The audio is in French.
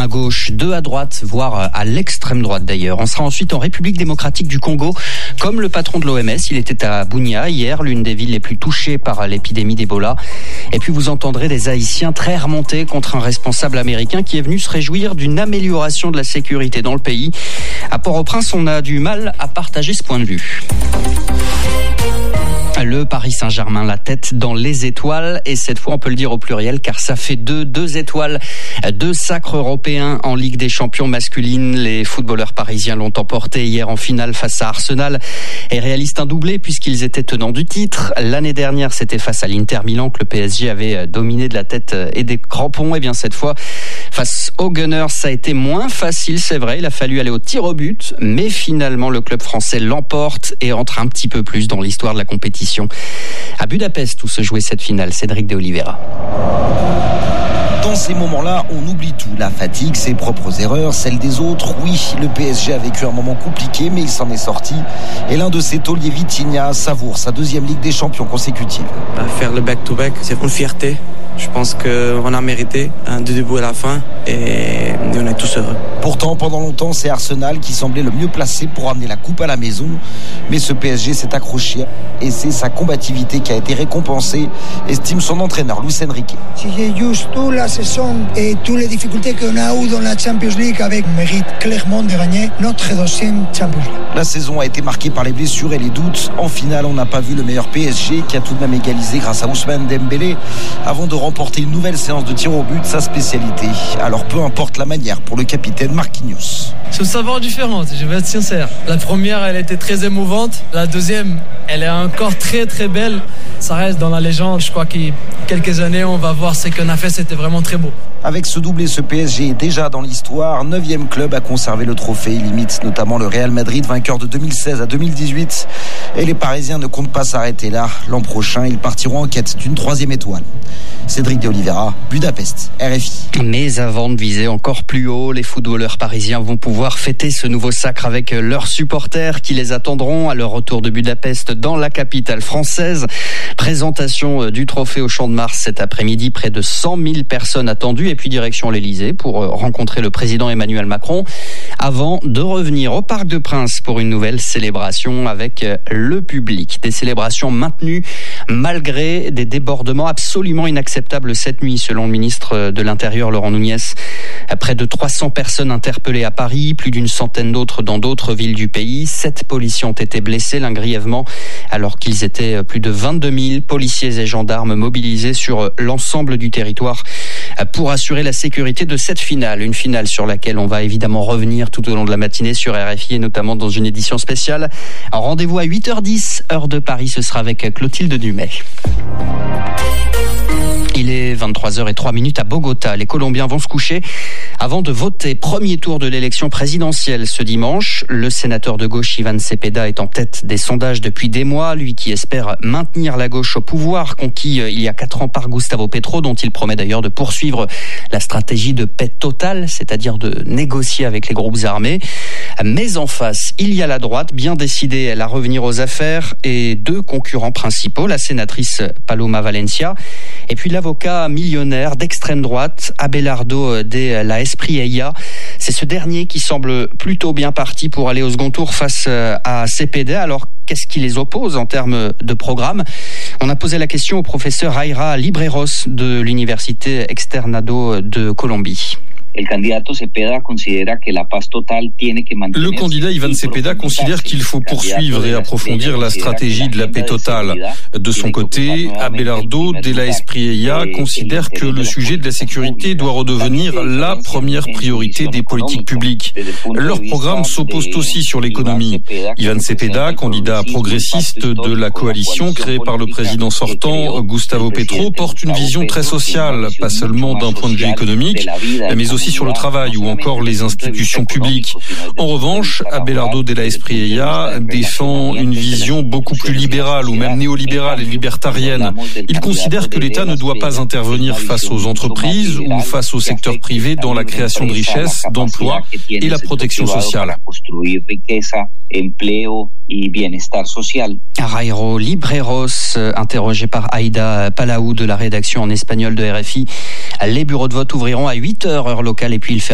à gauche, 2 à droite, voire à l'extrême droite d'ailleurs. On sera ensuite en République démocratique du Congo, comme le patron de l'OMS. Il était à Bunia hier, l'une des villes les plus touchées par l'épidémie d'Ebola. Et puis vous entendrez des Haïtiens très remontés contre un responsable américain qui est venu se réjouir d'une amélioration de la sécurité dans le pays. À Port-au-Prince, on a du mal à partager ce point de vue. Le Paris Saint-Germain, la tête dans les étoiles, et cette fois on peut le dire au pluriel car ça fait deux étoiles, 2 sacres européens en Ligue des Champions masculine. Les footballeurs parisiens l'ont emporté hier en finale face à Arsenal et réalisent un doublé puisqu'ils étaient tenants du titre. L'année dernière, c'était face à l'Inter Milan que le PSG avait dominé de la tête et des crampons. Et bien cette fois, face aux Gunners, ça a été moins facile, c'est vrai. Il a fallu aller au tir au but, mais finalement le club français l'emporte et entre un petit peu plus dans l'histoire de la compétition. À Budapest où se jouait cette finale, Cédric de Oliveira. Dans ces moments-là, on oublie tout. La fatigue, ses propres erreurs, celles des autres. Oui, le PSG a vécu un moment compliqué, mais il s'en est sorti. Et l'un de ses tauliers, Vitinha, savoure sa 2e Ligue des Champions consécutive. Faire le back-to-back, c'est une fierté. Je pense qu'on a mérité du début à la fin et on est tous heureux. Pourtant, pendant longtemps, c'est Arsenal qui semblait le mieux placé pour amener la coupe à la maison. Mais ce PSG s'est accroché et c'est sa combativité qui a été récompensée, estime son entraîneur Luis Enrique. Si j'ai juste toute la saison et toutes les difficultés qu'on a eues dans la Champions League avec mérite clairement de gagner notre 2e Champions League. La saison a été marquée par les blessures et les doutes. En finale, on n'a pas vu le meilleur PSG qui a tout de même égalisé grâce à Ousmane Dembélé avant de remporter une nouvelle séance de tir au but, sa spécialité. Alors peu importe la manière pour le capitaine Marquinhos. C'est une saveur différente, je vais être sincère. La première, elle était très émouvante. La deuxième, elle est encore très très belle. Ça reste dans la légende. Je crois qu'il quelques années, on va voir ce qu'on a fait. C'était vraiment très beau. Avec ce doublé, ce PSG est déjà dans l'histoire. 9e club à conserver le trophée. Il limite notamment le Real Madrid, vainqueur de 2016 à 2018. Et les Parisiens ne comptent pas s'arrêter là. L'an prochain, ils partiront en quête d'une 3e étoile. Cédric de Oliveira, Budapest, RFI. Mais avant de viser encore plus haut, les footballeurs parisiens vont pouvoir fêter ce nouveau sacre avec leurs supporters qui les attendront à leur retour de Budapest dans la capitale française. Présentation du trophée au Champ de Mars cet après-midi. Près de 100 000 personnes attendues et puis direction l'Elysée pour rencontrer le président Emmanuel Macron avant de revenir au Parc des Princes pour une nouvelle célébration avec le public. Des célébrations maintenues malgré des débordements absolument inacceptables cette nuit selon le ministre de l'Intérieur Laurent Nunez. Près de 300 personnes interpellées à Paris, plus d'une centaine d'autres dans d'autres villes du pays. 7 policiers ont été blessés, l'un grièvement, alors qu'ils étaient plus de 22 000 policiers et gendarmes mobilisés sur l'ensemble du territoire pour assurer la sécurité de cette finale. Une finale sur laquelle on va évidemment revenir tout au long de la matinée sur RFI et notamment dans une édition spéciale. Un rendez-vous à 8h10, heure de Paris, ce sera avec Clotilde Dumais. Il est 23h03 à Bogota. Les Colombiens vont se coucher avant de voter. Premier tour de l'élection présidentielle ce dimanche. Le sénateur de gauche Iván Cepeda est en tête des sondages depuis des mois. Lui qui espère maintenir la gauche au pouvoir, conquis il y a 4 ans par Gustavo Petro, dont il promet d'ailleurs de poursuivre la stratégie de paix totale, c'est-à-dire de négocier avec les groupes armés. Mais en face, il y a la droite, bien décidée elle à revenir aux affaires, et 2 concurrents principaux, la sénatrice Paloma Valencia et puis l'avocat millionnaire d'extrême droite, Abelardo de la Espriella. C'est ce dernier qui semble plutôt bien parti pour aller au second tour face à Cepeda. Alors, qu'est-ce qui les oppose en termes de programme ? On a posé la question au professeur Aira Libreros de l'Université Externado de Colombie. Le candidat Iván Cepeda considère qu'il faut poursuivre et approfondir la stratégie de la paix totale. De son côté, Abelardo de la Espriella considère que le sujet de la sécurité doit redevenir la première priorité des politiques publiques. Leurs programmes s'opposent aussi sur l'économie. Iván Cepeda, candidat progressiste de la coalition créée par le président sortant Gustavo Petro, porte une vision très sociale, pas seulement d'un point de vue économique, mais aussi sur le travail ou encore les institutions publiques. En revanche, Abelardo de la Espriella défend une vision beaucoup plus libérale ou même néolibérale et libertarienne. Il considère que l'État ne doit pas intervenir face aux entreprises ou face au secteur privé dans la création de richesses, d'emplois et la protection sociale. Jairo Libreros, interrogé par Aïda Palau de la rédaction en espagnol de RFI. Les bureaux de vote ouvriront à 8h heure locale et puis il ferme